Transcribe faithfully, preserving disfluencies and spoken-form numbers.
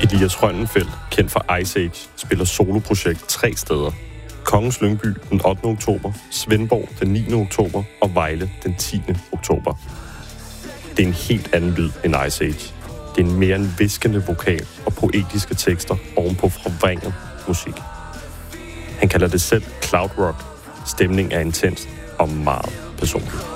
Elias Rønnenfeldt, kendt for Ice Age, spiller soloprojekt tre steder. Kongens Lyngby den ottende oktober, Svendborg den niende oktober og Vejle den tiende oktober. Det er en helt anden lyd end Ice Age. Det er en mere end viskende vokal og poetiske tekster ovenpå forvrænget musik. Han kalder det selv cloud rock. Stemningen er intens og meget personlig.